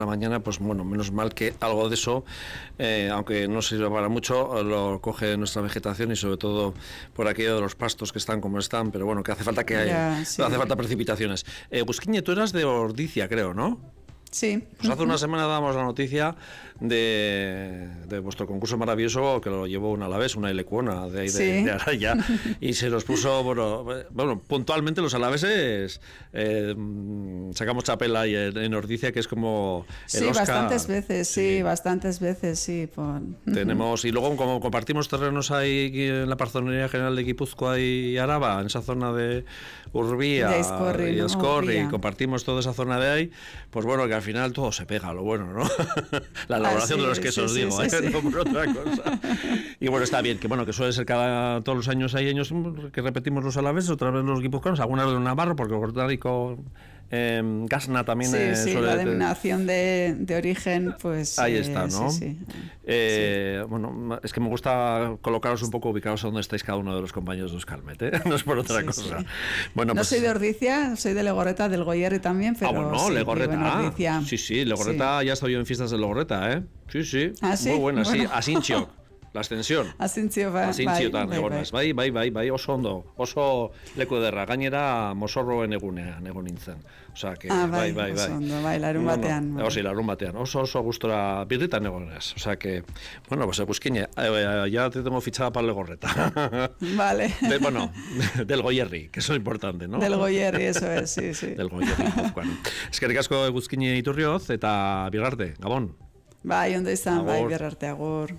la mañana, pues bueno, menos mal que algo de eso, aunque no sirve para mucho, lo coge nuestra vegetación y sobre todo por aquello de los pastos que están como están, pero bueno, que hace falta que haya, sí. Hace falta precipitaciones. Busquiñe, tú eras de Ordicia, creo, ¿no? Sí. Pues hace una semana dábamos la noticia de vuestro concurso maravilloso, que lo llevó un alavés, una Elecuona de ahí de Araya, y se nos puso, bueno, puntualmente los alaveses sacamos chapela ahí en Ordicia, que es como el Oscar. Bastantes veces, sí. Tenemos, y luego como compartimos terrenos ahí en la Parzonería General de Guipúzcoa y Araba, en esa zona de Urbía y Escorri, y compartimos toda esa zona de ahí, pues bueno, que al final todo se pega, lo bueno, ¿no? La elaboración de los quesos, no por otra cosa. Y bueno, está bien, que bueno, que suele ser todos los años hay años que repetimos los alaveses, otra vez los guipuzcoanos, algunas de Navarro, porque Gordárico, Gasna también la denominación de origen, pues ahí está, ¿no? Bueno, es que me gusta colocaros un poco ubicados a donde estáis cada uno de los compañeros de Euskalmet, ¿eh? No es por otra cosa. Sí. Bueno, no soy de Ordicia, soy de Legorreta, del Goierri también, pero bueno, Legorreta, sí, Legorreta, ya estoy yo en fiestas de Legorreta, ¿eh? Sí, muy buena, sí, Asintxo, la extensión. Asintxo tan egonaz, bai, oso ondo, oso leku ederra, gainera mosorroen egon nintzen. O sea, que, bai. Oso ondo, larun batean. Larun batean, oso gustora birritan egonez. O sea que, bueno, pues Busquiñe, ya te tengo fichada para Legorreta. Vale. Del Goierri, que es lo importante, ¿no? Del Goierri, eso es, sí. Del Goierri, bueno. Eskerrik asko Busquiñe Iturrioz, eta birarte, Gabon. Bai, ondo izan, bai, birarte, agur.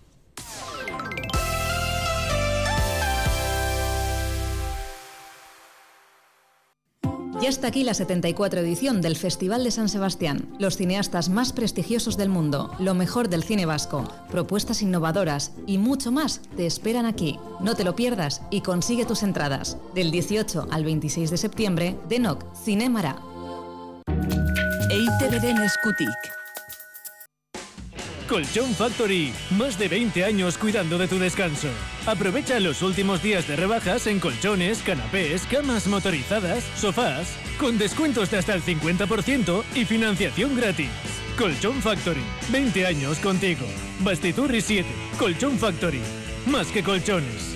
Ya está aquí la 74 edición del Festival de San Sebastián. Los cineastas más prestigiosos del mundo, lo mejor del cine vasco, propuestas innovadoras y mucho más te esperan aquí. No te lo pierdas y consigue tus entradas. Del 18 al 26 de septiembre, Denok Cinemara. EITBren eskutik. Colchón Factory, más de 20 años cuidando de tu descanso. Aprovecha los últimos días de rebajas en colchones, canapés, camas motorizadas, sofás, con descuentos de hasta el 50% y financiación gratis. Colchón Factory, 20 años contigo. Bastiturri 7, Colchón Factory, más que colchones.